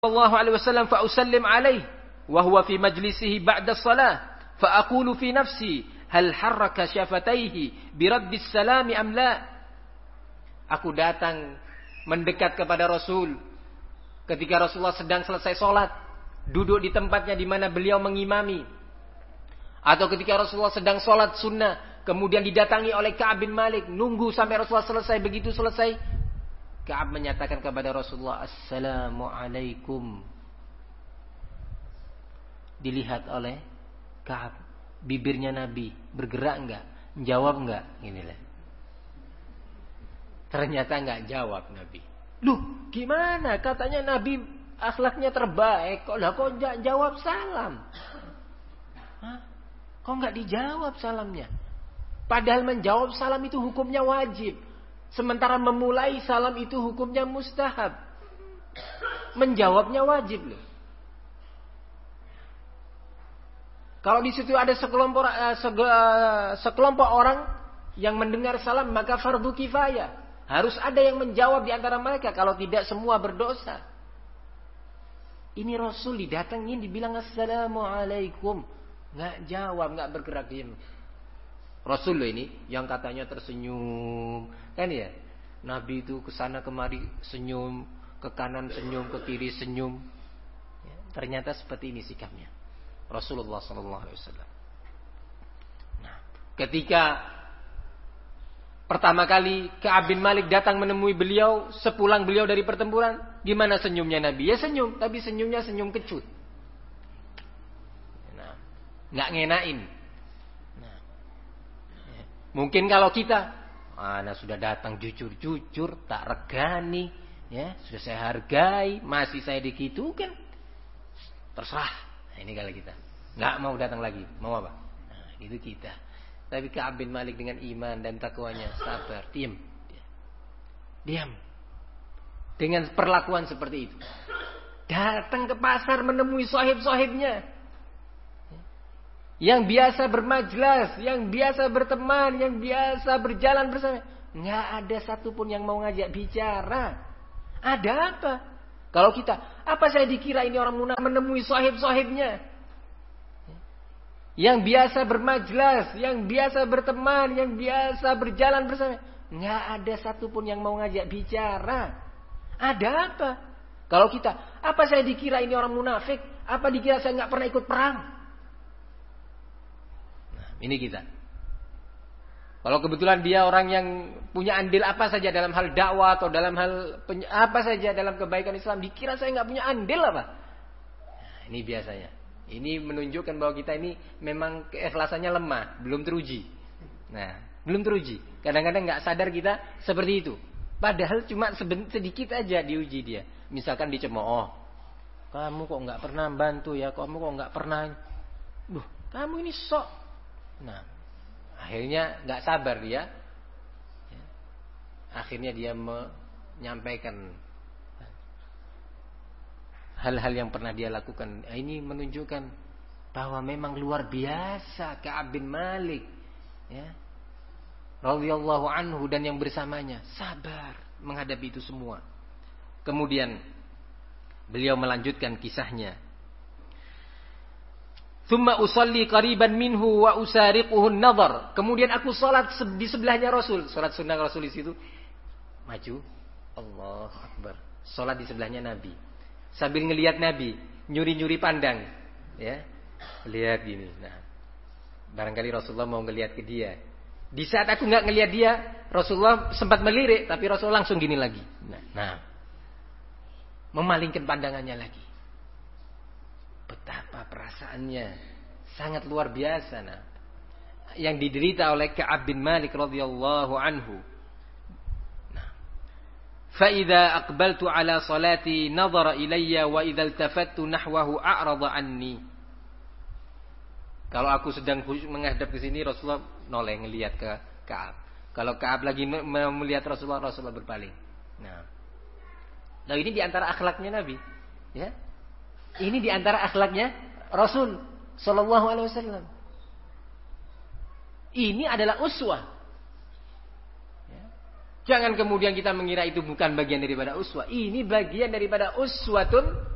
sallallahu alaihi wasallam fa usallim alaihi wa huwa fi majlisihi ba'da shalah fa aqulu fi nafsi hal harraka syafataihi bi raddis salami am la. Aku datang mendekat kepada Rasul ketika Rasulullah sedang selesai sholat, duduk di tempatnya di mana beliau mengimami, atau ketika Rasulullah sedang sholat sunnah kemudian didatangi oleh Ka'ab bin Malik, nunggu sampai Rasulullah selesai. Begitu selesai, Ka'ab menyatakan kepada Rasulullah, Assalamualaikum. Dilihat oleh Ka'ab, bibirnya Nabi bergerak enggak? Jawab enggak? Inilah. Ternyata enggak jawab Nabi. Loh, gimana? Katanya Nabi akhlaknya terbaik. Kok enggak jawab salam? Hah? Kok enggak dijawab salamnya? Padahal menjawab salam itu hukumnya wajib. Sementara memulai salam itu hukumnya mustahab. Menjawabnya wajib loh. Kalau di situ ada sekelompok orang yang mendengar salam, maka fardu kifayah. Harus ada yang menjawab di antara mereka. Kalau tidak, semua berdosa. Ini Rasul didatengin, dibilang Assalamualaikum. Nggak jawab, nggak bergerak, diam. Rasul loh ini yang katanya tersenyum, kan ya? Nabi itu kesana kemari senyum, ke kanan senyum, ke kiri senyum. Ya, ternyata seperti ini sikapnya Rasulullah sallallahu alaihi wasallam. Nah, ketika pertama kali Ka'ab bin Malik datang menemui beliau sepulang beliau dari pertempuran, gimana senyumnya Nabi? Ya senyum, tapi senyumnya senyum kecut. Nah, nggak ngenain. Mungkin kalau kita, Anda sudah datang jujur-jujur, tak regani, ya sudah saya hargai, masih saya dikitukan, terserah. Nah, ini kalau kita nggak mau datang lagi, mau apa? Nah, itu kita. Tapi Ka'ab bin Malik dengan iman dan takwanya sabar, diam. Dengan perlakuan seperti itu, datang ke pasar menemui sahib-sahibnya. Yang biasa bermajlis, yang biasa berteman, yang biasa berjalan bersama. Nggak ada satupun yang mau ngajak bicara. Ada apa? Kalau kita, apa saya dikira ini orang munafik menemui sahib-sahibnya? Yang biasa bermajlis, yang biasa berteman, yang biasa berjalan bersama. Nggak ada satupun yang mau ngajak bicara. Ada apa? Kalau kita, apa saya dikira ini orang munafik? Apa dikira saya nggak pernah ikut perang? Ini kita. Kalau kebetulan dia orang yang punya andil apa saja dalam hal dakwah atau dalam hal apa saja dalam kebaikan Islam, dikira saya nggak punya andil apa? Nah, ini biasanya. Ini menunjukkan bahwa kita ini memang keikhlasannya lemah, belum teruji. Nah, belum teruji. Kadang-kadang nggak sadar kita seperti itu. Padahal cuma sedikit aja diuji dia. Misalkan dicemooh, kamu kok nggak pernah bantu ya? Kamu kok nggak pernah? Duh, kamu ini sok. Nah, akhirnya nggak sabar dia. Akhirnya dia menyampaikan hal-hal yang pernah dia lakukan. Ini menunjukkan bahwa memang luar biasa Ka'ab bin Malik, ya, radhiyallahu anhu dan yang bersamanya sabar menghadapi itu semua. Kemudian beliau melanjutkan kisahnya. Thumma usalli qariban minhu wa usariquhu an-nadhar. Kemudian aku salat di sebelahnya Rasul. Salat sunnah Rasul di situ. Maju. Allahu Akbar. Salat di sebelahnya Nabi. Sambil ngelihat Nabi, nyuri-nyuri pandang, ya. Lihat gini. Nah, barangkali Rasulullah mau ngelihat ke dia. Di saat aku enggak ngelihat dia, Rasulullah sempat melirik, tapi Rasulullah langsung gini lagi. Nah. Memalingkan pandangannya lagi. Betapa perasaannya sangat luar biasa, nah, yang diderita oleh Ka'ab bin Malik radhiyallahu anhu. Nah, fa idza aqbaltu ala salati nadhara ilayya wa idza iltafattu nahwahu a'rada anni. Kalau aku sedang menghadap ke sini, Rasulullah noleh ngelihat ke Ka'ab. Kalau Ka'ab lagi melihat Rasulullah, Rasulullah berpaling. Nah, ini di antara akhlaknya Nabi, ya. Ini di antara akhlaknya Rasul sallallahu alaihi wasallam. Ini adalah uswah. Ya. Jangan kemudian kita mengira itu bukan bagian daripada uswah. Ini bagian daripada uswatun